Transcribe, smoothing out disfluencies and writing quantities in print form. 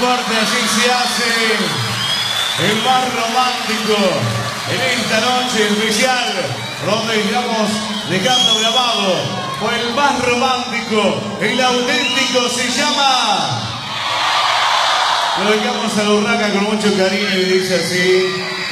fuerte, así se hace el más romántico en esta noche especial, donde estamos dejando grabado por el más romántico, el auténtico, se llama... Lo dejamos a la urraca con mucho cariño y dice así...